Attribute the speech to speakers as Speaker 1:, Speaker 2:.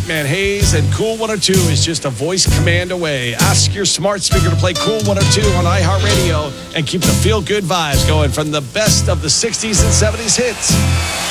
Speaker 1: Man Hayes, and Cool 102 is just a voice command away. Ask your smart speaker to play Cool 102 on iHeartRadio and keep the feel-good vibes going from the best of the 60s and 70s hits.